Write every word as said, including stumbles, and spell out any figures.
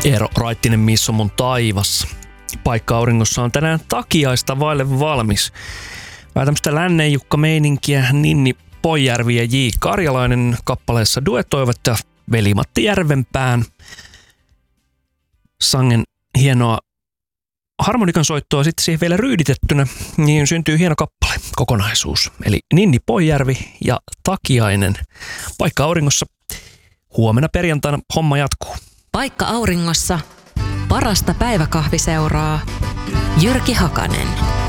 Eero Raittinen, missä on mun taivas. Paikka auringossa on tänään takiaista vaille valmis. Vähän tämmöistä lännen Jukka-meininkiä. Ninni Poijärvi ja J. Karjalainen kappaleessa duetoivat ja Veli-Matti Järvenpään. Sangen hienoa harmonikan soittoa sitten siihen vielä ryyditettynä, niin syntyy hieno kappale, kokonaisuus. Eli Ninni Poijärvi ja Takiainen. Paikka auringossa. Huomenna perjantaina homma jatkuu. Paikka auringossa. Parasta päiväkahviseuraa. Jyrki Hakanen.